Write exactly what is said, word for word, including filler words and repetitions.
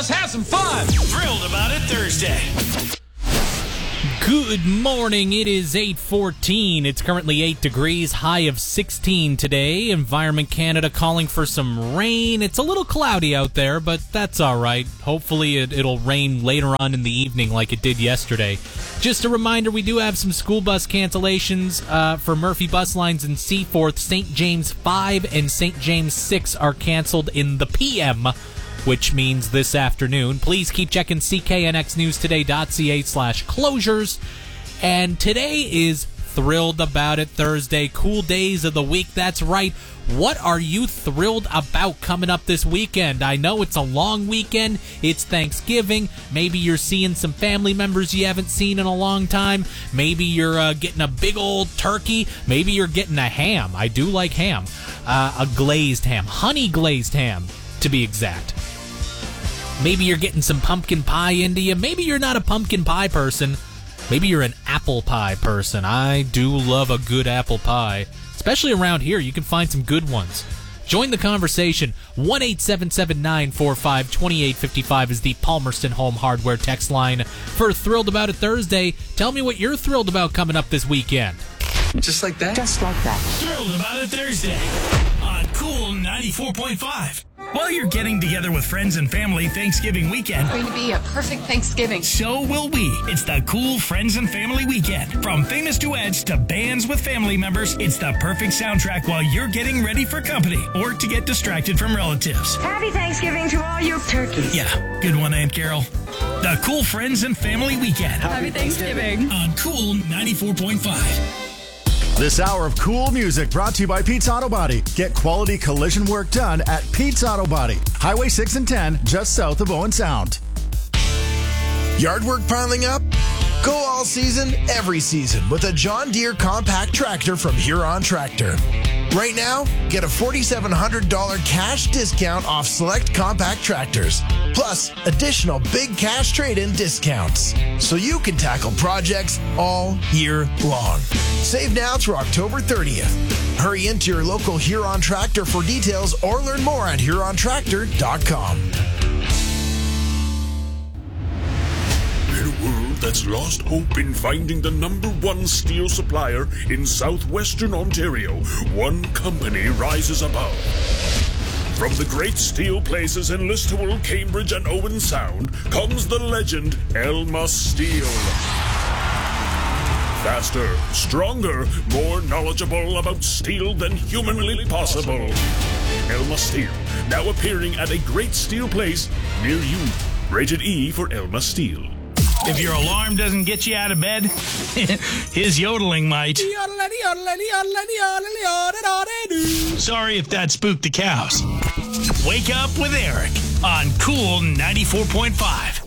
Let's have some fun. Thrilled About It Thursday. Good morning. It is eight fourteen. It's currently eight degrees, high of sixteen today. Environment Canada calling for some rain. It's a little cloudy out there, but that's all right. Hopefully it, it'll rain later on in the evening like it did yesterday. Just a reminder, we do have some school bus cancellations uh, for Murphy Bus Lines in Seaforth. Saint James five and Saint James six are canceled in the P M, which means this afternoon. Please keep checking c k n x news today dot c a slash closures. And today is Thrilled About It Thursday. Cool days of the week, that's right. What are you thrilled about coming up this weekend? I know it's a long weekend. It's Thanksgiving. Maybe you're seeing some family members you haven't seen in a long time. Maybe you're uh, getting a big old turkey. Maybe you're getting a ham. I do like ham. Uh, a glazed ham. Honey glazed ham, to be exact. Maybe you're getting some pumpkin pie into you. Maybe you're not a pumpkin pie person. Maybe you're an apple pie person. I do love a good apple pie. Especially around here, you can find some good ones. Join the conversation. one eight seven seven nine four five two eight five five is the Palmerston Home Hardware text line for Thrilled About It Thursday. Tell me what you're thrilled about coming up this weekend. Just like that? Just like that. Thrilled About It Thursday on Cool ninety-four point five. While you're getting together with friends and family Thanksgiving weekend, It's going to be a perfect Thanksgiving. so will we. It's the Cool Friends and Family Weekend. From famous duets to bands with family members, it's the perfect soundtrack while you're getting ready for company or to get distracted from relatives. Happy Thanksgiving to all you turkeys. Yeah, good one, Aunt Carol. The Cool Friends and Family Weekend Happy Thanksgiving. on Cool ninety-four point five. This hour of cool music brought to you by Pete's Auto Body. Get quality collision work done at Pete's Auto Body. Highway six and ten, just south of Owen Sound. Yard work piling up? Go all season, every season with a John Deere compact tractor from Huron Tractor. Right now, get a four thousand seven hundred dollars cash discount off select compact tractors, plus additional big cash trade-in discounts, so you can tackle projects all year long. Save now through October thirtieth. Hurry into your local Huron Tractor for details or learn more at huron tractor dot com. In a world that's lost hope in finding the number one steel supplier in southwestern Ontario, one company rises above. From the great steel places in Listowel, Cambridge, and Owen Sound comes the legend Elma Steel. Faster, stronger, more knowledgeable about steel than humanly possible. Elma Steel, now appearing at a great steel place near you. Rated E for Elma Steel. If your alarm doesn't get you out of bed, his yodeling might. Sorry if that spooked the cows. Wake up with Eric on Cool ninety-four point five.